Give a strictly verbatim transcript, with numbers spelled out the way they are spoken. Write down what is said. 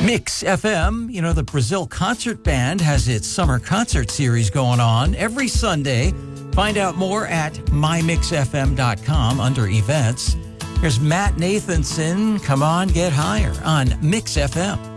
Mix F M, you know, the Brazil Concert Band has its summer concert series going on every Sunday. Find out more at my mix f m dot com under events. Here's Matt Nathanson. Come on, get higher on Mix F M.